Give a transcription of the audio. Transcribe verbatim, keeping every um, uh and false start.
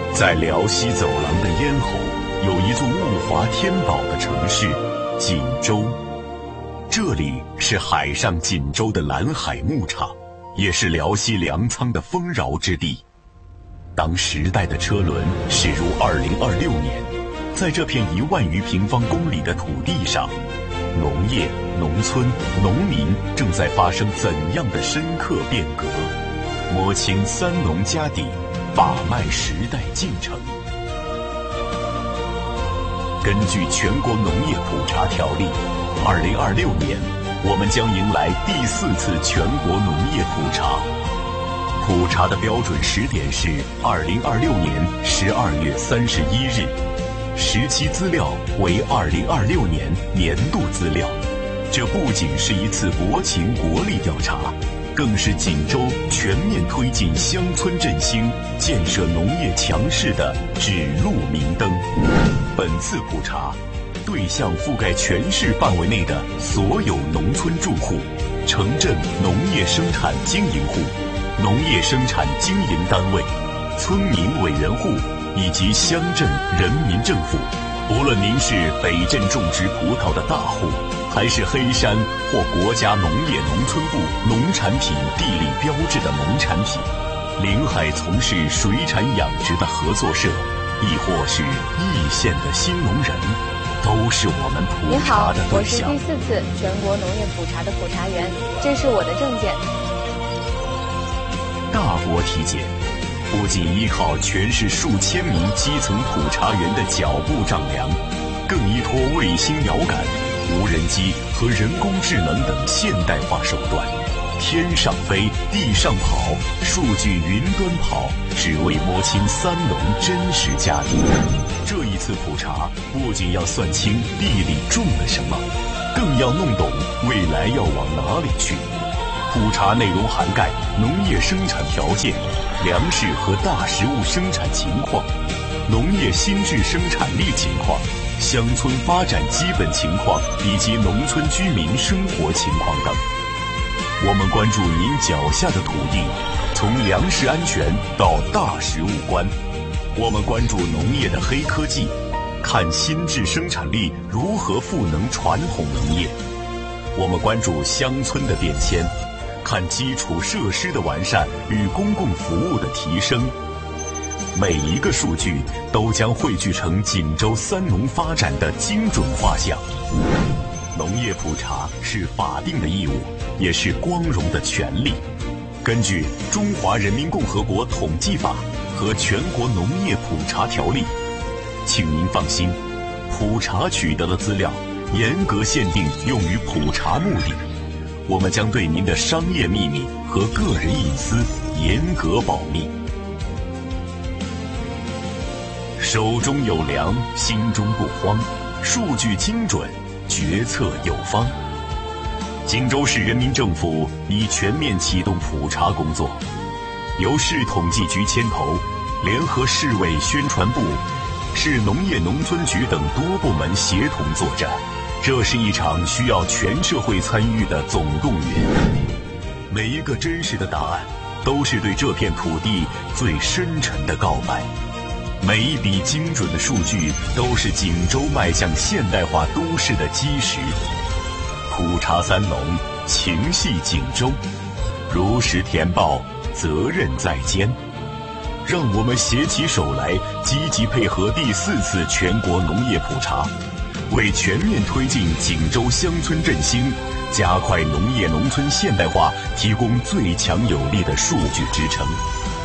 在辽西走廊的咽喉，有一座物华天宝的城市——锦州。这里是海上锦州的蓝海牧场，也是辽西粮仓的丰饶之地。当时代的车轮驶入二零二六年，在这片一万余平方公里的土地上，农业、农村、农民正在发生怎样的深刻变革？摸清三农家底，把脉时代进程。根据全国农业普查条例，二零二六年我们将迎来第四次全国农业普查。普查的标准时点是二零二六年十二月三十一日，时期资料为二零二六年年度资料。这不仅是一次国情国力调查，更是锦州全面推进乡村振兴、建设农业强势的指路明灯。本次普查对象覆盖全市范围内的所有农村住户、城镇农业生产经营户、农业生产经营单位、村民委员户以及乡镇人民政府。无论您是北镇种植葡萄的大户，还是黑山或国家农业农村部农产品地理标志的农产品，临海从事水产养殖的合作社，亦或是易县的新农人，都是我们普查的对象。 你好，我是第四次全国农业普查的普查员，这是我的证件。 大国体检不仅依靠全市数千名基层普查员的脚步丈量，更依托卫星遥感、无人机和人工智能等现代化手段，天上飞，地上跑，数据云端跑，只为摸清三农真实家底。这一次普查不仅要算清地里种了什么，更要弄懂未来要往哪里去。普查内容涵盖农业生产条件、粮食和大食物生产情况、农业新质生产力情况、乡村发展基本情况以及农村居民生活情况等。我们关注您脚下的土地，从粮食安全到大食物关。我们关注农业的黑科技，看新质生产力如何赋能传统农业。我们关注乡村的变迁，看基础设施的完善与公共服务的提升。每一个数据都将汇聚成锦州三农发展的精准画像。农业普查是法定的义务，也是光荣的权利。根据《中华人民共和国统计法》和《全国农业普查条例》，请您放心，普查取得的资料严格限定用于普查目的。我们将对您的商业秘密和个人隐私严格保密。手中有粮，心中不慌，数据精准，决策有方。锦州市人民政府已全面启动普查工作，由市统计局牵头，联合市委宣传部、市农业农村局等多部门协同作战。这是一场需要全社会参与的总动员。每一个真实的答案，都是对这片土地最深沉的告白。每一笔精准的数据，都是锦州迈向现代化都市的基石。普查三农，情系锦州，如实填报，责任在肩。让我们携起手来，积极配合第四次全国农业普查，为全面推进锦州乡村振兴、加快农业农村现代化提供最强有力的数据支撑。